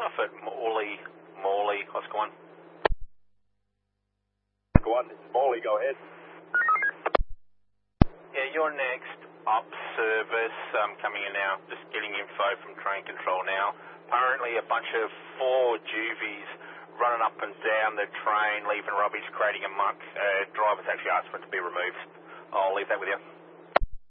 off at Morley, Oscar 1. Oscar 1, this is Morley, go ahead. Yeah, you're next up service, coming in now, just getting info from train control now. Apparently a bunch of 4 juvies running up and down the train, leaving rubbish, creating a muck. Drivers actually asked for it to be removed. I'll leave that with you.